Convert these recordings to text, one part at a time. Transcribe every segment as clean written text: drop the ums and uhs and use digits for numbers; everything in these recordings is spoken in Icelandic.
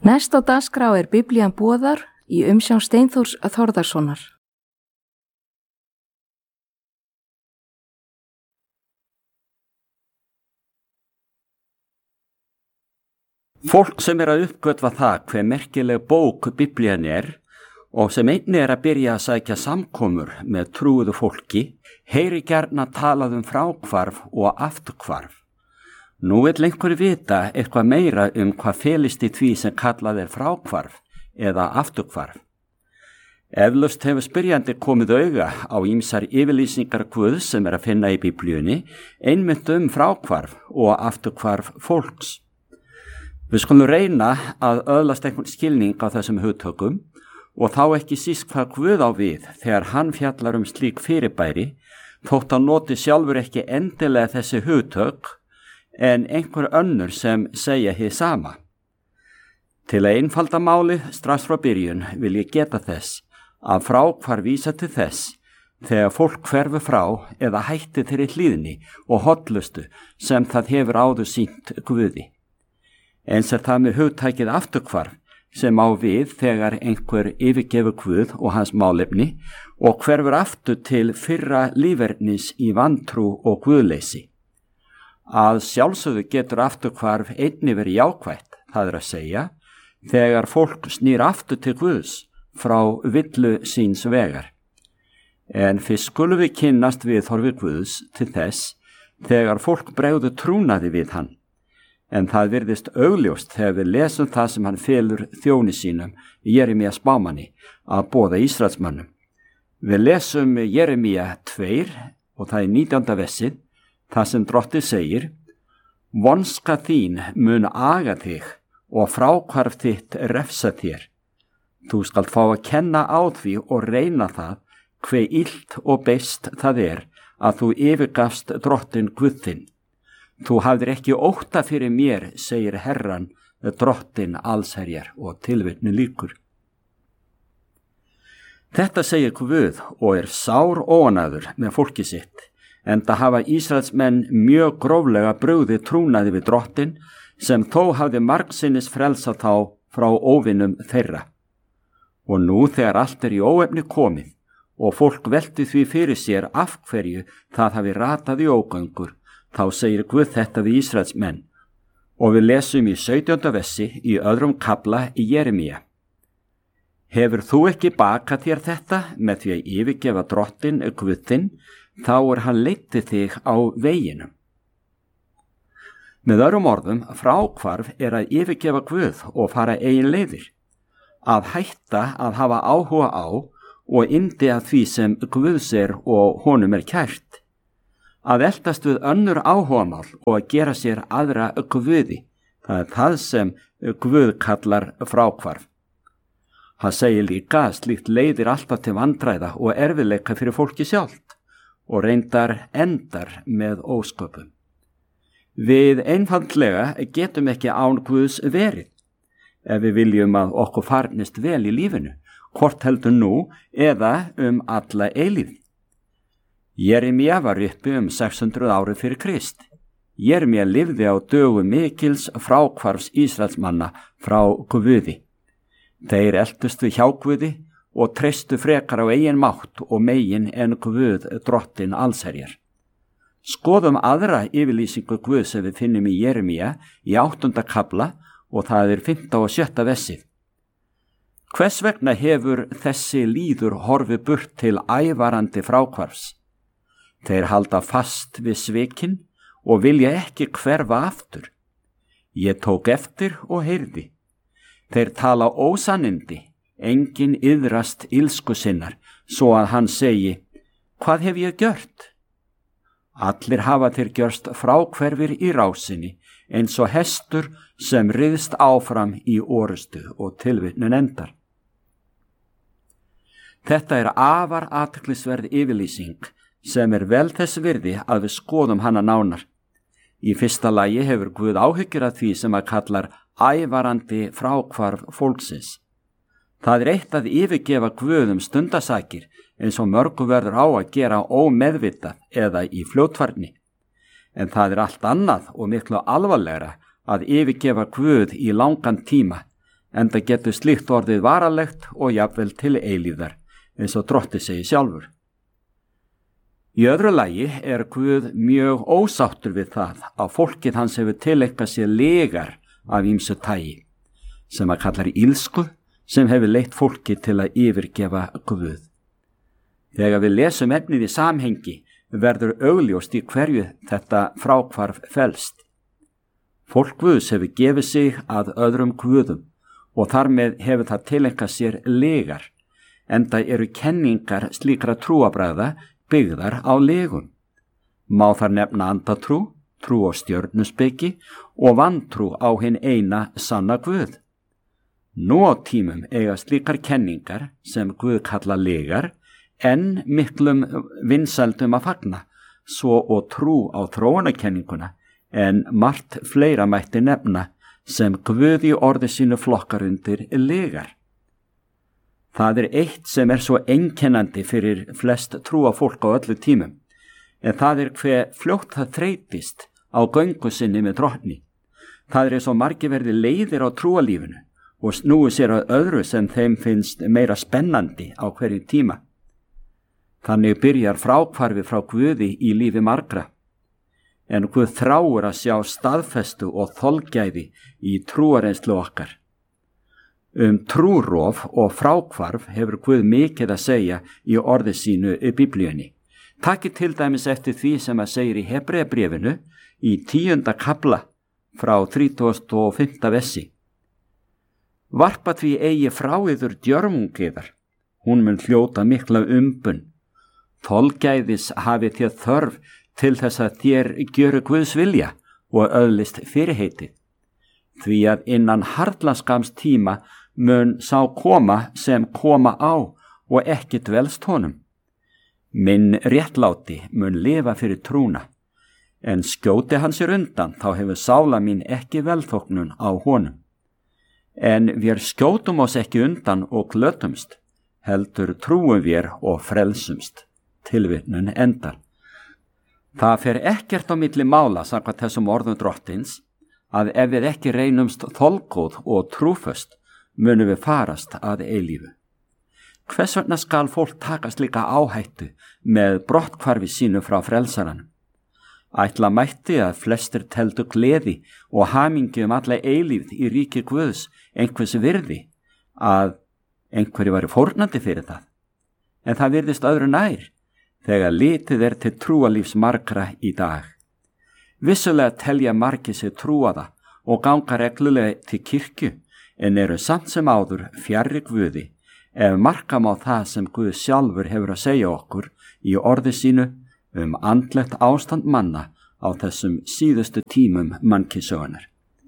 Næst á dagskrá Biblían boðar í umsjón Steinþórs Þórðarsonar. Fólk sem að uppgötva það hve merkileg bók Biblían og sem einnig að byrja að sækja samkomur með trúuðu fólki, heyri gjarna talað fráhvarf og afturhvarf. Nú vill einhver vita eitthvað meira hvað felist í því sem kallað fráhvarf eða afturhvarf. Eflaust hefur spyrjandi komið auga á ýmsar yfirlýsingar Guðs sem að finna í Biblíunni, einmitt fráhvarf og afturhvarf fólks. Við skulum reyna að öðlast einhvern skilning á þessum hugtökum og þá ekki síst hvað Guð á við þegar hann fjallar slík fyrirbæri, þótt hann noti sjálfur ekki endilega þessi hugtök en einhver önnur sem segja hið sama. Til að einfalda málið strax frá byrjun vil ég geta þess að fráhvarf vísa til þess þegar fólk hverfur frá eða hætti þeirri hlýðni og hollustu sem það hefur áður sýnt Guði. Eins það með hugtækið afturhvarf sem á við þegar einhver yfirgefur Guð og hans málefni og hverfur aftur til fyrra lífernis í vantrú og guðleysi. Að sjálfsögðu getur afturhvarf einnig verið jákvætt, það að segja, þegar fólk snýr aftur til Guðs frá villu síns vegar. En fyrst skulum við kynnast viðhorfi Guðs til þess þegar fólk bregður trúnaði við hann. En það virðist augljóst þegar við lesum það sem hann felur þjóni sínum, Jeremías spámanni, að boða Ísraelsmönnum. Við lesum Jeremía 2 og það 19. versið, það sem Drottinn segir: vonska þín mun aga þig og fráhvarf þitt refsa þér. Þú skalt fá að kenna á því og reyna það hve illt og beist það að þú yfirgafst Drottinn Guð þinn. Þú hafðir ekki ótta fyrir mér, segir Herran, Drottinn allsherjar, og tilvitnun lýkur. Þetta segir Guð og sár óánægður með fólki sitt, enda hafa Ísraelsmenn mjög gróflega brugðið trúnaði við Drottinn sem þó hafði margsinnis frelsað þá frá óvinum þeirra. Og nú þegar allt í óefni komið og fólk velti því fyrir sér af hverju það hafi ratað í ógöngur, þá segir Guð þetta við Ísraelsmenn og við lesum í 17. versi í öðrum kafla í Jeremía. Hefur þú ekki bakað þér þetta með því að yfirgefa Drottinn Guð þinn, þá hann leiddi þig á veginum. Með öðrum orðum, fráhvarf að yfirgefa Guð og fara eigin leiðir, að hætta að hafa áhuga á og yndi að því sem Guðs og honum kært, að eltast við önnur áhugamál og að gera sér aðra guði, það sem Guð kallar fráhvarf. Hann segir líka að slíkt leiðir alltaf til vandræða og erfiðleika fyrir fólki sjálft og reyndar endar með ósköpum. Við einfaldlega getum ekki án Guðs verið, ef við viljum að okkur farnist vel í lífinu, hvort heldur nú eða alla eilífð. Jeremía var uppi 600 ári fyrir Krist. Jeremía lifði á dögum mikils fráhvarfs Ísraelsmanna frá Guði. Þeir eltust við hjá Guði og treystu frekar á eigin mátt og megin en Guð Drottinn allsherjar. Skoðum aðra yfirlýsingu Guð sem við finnum í Jeremía í 8. kafla og það 5. og 6. versið. Hvers vegna hefur þessi líður horfið burt til ævarandi fráhvarfs? Þeir halda fast við svikin og vilja ekki hverfa aftur. Ég tók eftir og heyrði. Þeir tala ósannindi, enginn iðrast ilsku sinnar, svo að hann segi: hvað hef ég gjört? Allir hafa þeir gjörst fráhverfir í rásinni, eins og hestur sem riðst áfram í orustu, og tilvitnun endar. Þetta afar athyglisverð yfirlýsing sem vel þess virði að við skoðum hana nánar. Í fyrsta lagi hefur Guð áhyggjur af því sem kallar ævarandi fráhvarf fólksins. Það eitt að yfirgefa Guð stundasakir eins og mörgu verður á að gera ómeðvitað eða í fljótfærni. En það allt annað og miklu alvarlegra að yfirgefa Guð í langan tíma, enda getur slíkt orðið varalegt og jafnvel til eilífðar, eins og Drottinn segir sjálfur. Í öðru lagi Guð mjög ósáttur við það að fólkið hans hefur tileinkað sér legar af ýmsu tagi, sem kallar illsku, sem hefur leitt fólki til að yfirgefa Guð. Þegar við lesum efnið í samhengi verður augljóst í hverju þetta fráhvarf felst. Fólk Guðs hefur gefið sig að öðrum guðum og þar með hefur það tileinkað sér legar, enda eru kenningar slíkra trúarbragða byggðar á legum. Má þar nefna andatrú, trú á stjörnuspeki og vantrú á hinn eina sanna Guð. Nú á tímum eiga slíkar kenningar sem Guð kalla legar en miklum vinsældum að fagna, svo og trú á þróunarkenninguna, en margt fleira mætti nefna sem Guð í orði sínu flokkar undir legar. Það eitt sem svo einkennandi fyrir flest trúafólk á öllu tímum, en það hve fljótt það þreytist á göngu sinni með Drottni. Það svo margir verði leiðir á trúalífinu og snúi sér að öðru sem þeim finnst meira spennandi á hverju tíma. Þannig byrjar fráhvarfi frá Guði í lífi margra. En Guð þráir að sjá staðfestu og þolgæði í trúareynslu okkar. Trúrof og fráhvarf hefur Guð mikið að segja í orði sínu í Biblíunni. Takið til dæmis eftir því sem segir í Hebreabréfinu í 10. kafla frá 35. versi. Varpa því eigi frá yður djörfungiðar, hún mun hljóta mikla umbun. Þolgæðis hafið þér þörf til þess að þér gjöru Guðs vilja og öðlist fyrirheitið. Því að innan harðlanskams tíma mun sá koma sem koma á og ekki dvelst honum. Minn réttláti mun lifa fyrir trúna, en skjóti hann sér undan þá hefur sála mín ekki velþóknun á honum. En við skjótum oss ekki undan og glötumst, heldur trúum við og frelsumst. Tilvitnun endar. Það fer ekkert á milli mála samkvæmt þessum orðum Drottins að ef við ekki reynumst þolgóð og trúföst munum við farast að eilífu. Hvers vegna skal fólk taka slíka áhættu með brotthvarfi sínu frá frelsaranum? Ætla mætti að flestir teldu gleði og hamingju alla eilífð í ríki Guðs einhvers virði, að einhverju væri fórnandi fyrir það. En það virðist öðru nær, þegar litið til trúalífs margra í dag. Vissulega telja margir sig trúaða og ganga reglulega til kirkju, en eru samt sem áður fjarri Guði, ef marka má það sem Guð sjálfur hefur að segja okkur í orði sínu andlegt ástand manna á þessum síðustu tímum mannkynssögunnar.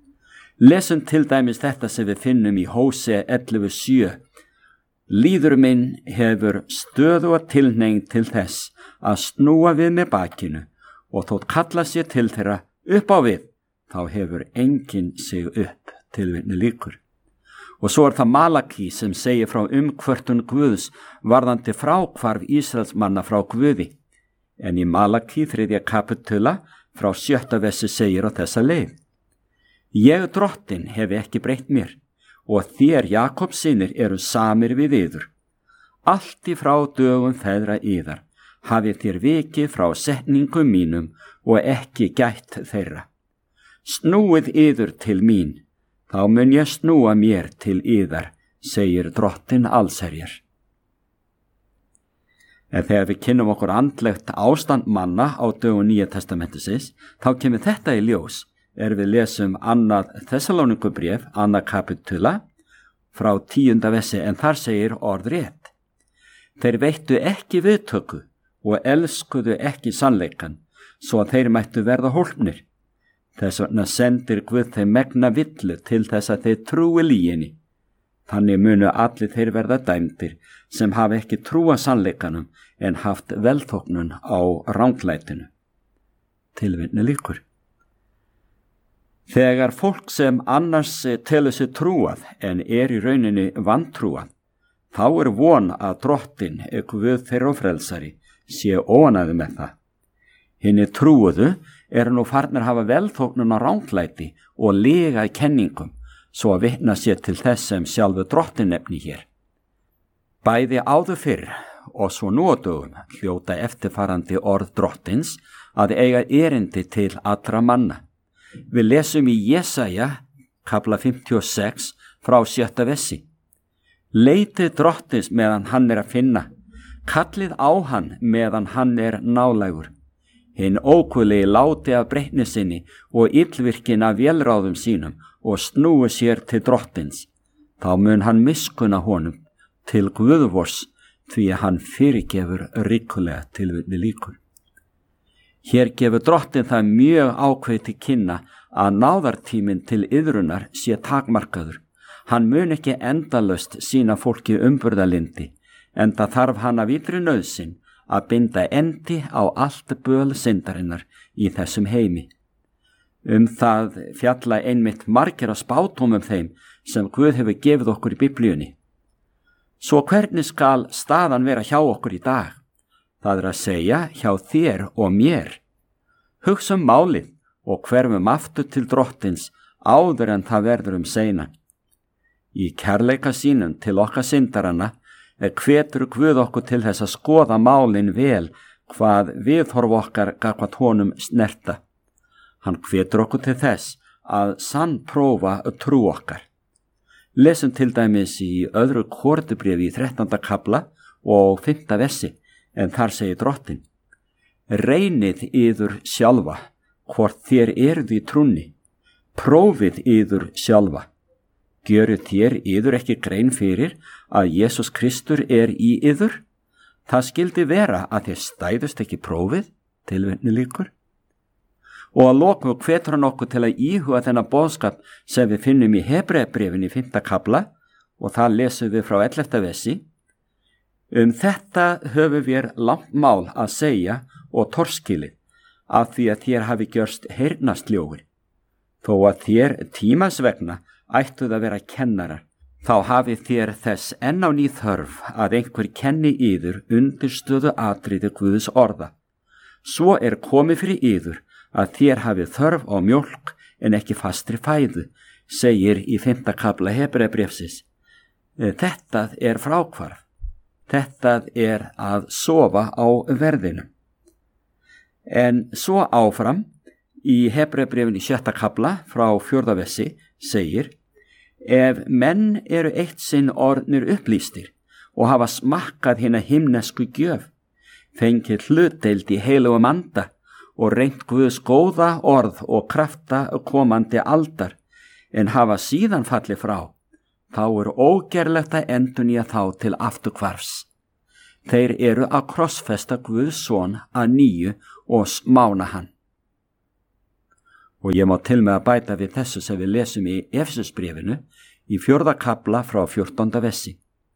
Lesum til dæmis þetta sem við finnum í Hósea 11:7. Líður minn hefur stöðuga tilhneiging til þess að snúa við með bakinu og þótt kalla sér til þeirra upp á við, þá hefur enginn sig upp. Tilvitnun lýkur. Og svo það Malaki sem segir frá umkvörtun Guðs varðandi fráhvarf Ísraelsmanna frá Guði. En í Malaki 3. kapitula frá 7. versi segir á þessa leið. Ég Drottinn hef ekki breytt mér, og þér Jakobs synir eru samir við yður. Allt í frá dögum feðra yðar hafið þér vikið frá setningum mínum og ekki gætt þeirra. Snúið yður til mín, þá mun ég snúa mér til yðar, segir Drottinn allsherjar. En þegar við kynnum okkur andlegt ástand manna á dögum Nýja testamentisins, þá kemur þetta í ljós, við lesum 2. Þessalónikubréf, 2. kapitula, frá 10. versi, en þar segir orðrétt. Þeir veittu ekki viðtöku og elskuðu ekki sannleikan, svo að þeir mættu verða hólpnir. Þess vegna sendir Guð þeim megna villu til þess að þeir trúi lyginni. Þannig munu allir þeir verða dæmdir sem hafa ekki trúa sannleikanum en haft velþóknun á ranglætinu. Tilvitnun lýkur. Þegar fólk sem annars telur sig trúað en í rauninni vantrúað, þá von að Drottinn, Guð þeirra og frelsari, sé óánægður með það. Hinir trúuðu nú farnir hafa velþóknun á ranglæti og lyga í kenningum, svo að vitna sér til þess sem sjálfu drottin nefni hér. Bæði áður fyrr og svo nú á dögum hljóta eftirfarandi orð drottins að eiga erindi til allra manna. Við lesum í Jesaja, kafla 56, frá 7. versi. Leitið drottins meðan hann er að finna, kallið á hann meðan hann er nálægur. Hinn ókvöli láti af breytni sinni og illvirkin af vélráðum sínum og snúi sér til drottins. Þá mun hann miskunna honum til Guðvors, því að hann fyrirgefur ríkulega tilvitni líkur. Hér gefur drottin það mjög ákveðið til kynna að náðartíminn til iðrunar sé takmarkaður. Hann mun ekki endalaust sína fólki umburðarlyndi, enda þarf hann af illri nauðsyn að binda endi á allt böl syndarinnar í þessum heimi. Það fjalla einmitt margir af spádómum þeim sem Guð hefur gefið okkur í Biblíunni. Svo hvernig skal staðan vera hjá okkur í dag? Það er að segja hjá þér og mér. Hugsum málið og hverfum aftur til drottins áður en það verður seinan. Í kærleika sínum til okkar syndaranna hvetur Guð okkur til þess að skoða málin vel hvað viðhorf okkar gagnvart honum snerta. Hann hvetur okkur til þess að sannprófa trú okkar. Lesum til dæmis í öðru Korinthubréfi í 13. kafla og 5. versi, en þar segir drottin: Reynið yður sjálfa, hvort þér eruð í trúnni, prófið yður sjálfa. Gjöruð þér yður ekki grein fyrir að Jesús Kristur er í yður? Það skildi vera að þér stæðust ekki prófið, tilvitni líkur. Og að lokum hvetur hann okkur til að íhuga þennan boðskap sem við finnum í Hebreabréfinu í 5. kafla og það lesum við frá 11. versi. Þetta höfum við langt mál að segja og torskilið af því að þér hafi gjörst heyrnarsljóir. Þó að þér tímans vegna ættuð að vera kennarar, þá hafi þér þess enn á ný þörf að einhver kenni yður undirstöðu atriði Guðs orða. Svo er komið fyrir yður að þér hafi þörf á mjólk en ekki fastri fæðu, segir í 5. kafla Hebreabréfsins. Þetta er fráhvarf. Þetta er að sofa á verðinu. En svo áfram í Hebreabréfinu í 6. kafla frá 4. versi segir: Ef menn eru eitt sinn orðnir upplýstir og hafa smakkað hina himnesku gjöf, fengið hlutdeild í heilugum anda og reynt Guðs góða orð og krafta komandi aldar, en hafa síðan fallið frá, þá er ógerlegt að endurnýja þá til afturhvarfs. Þeir eru að krossfesta Guðs son að nýju og smána hann. Og ég má til með að bæta við þessu sem við lesum í Efesusbréfinu í 4. kafla frá 14. versi.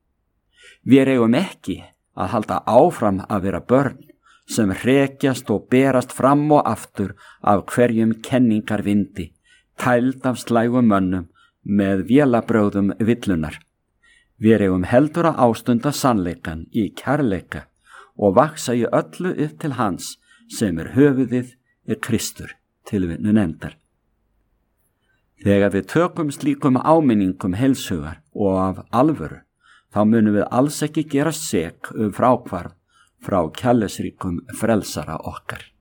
Við eigum ekki að halda áfram að vera börn sem hrekjast og berast fram og aftur af hverjum kenningarvindi, tæld af slægum mönnum með vélabrögðum villunar. Við eigum heldur að ástunda sannleikan í kærleika og vaksa í öllu upp til hans sem er höfuðið Kristur, tilvitnun endar. Þegar við tökum slíkum áminningum heilshugar og af alvöru, þá munum við alls ekki gera sek fráhvarf frá kærleiksríkum frelsara okkar.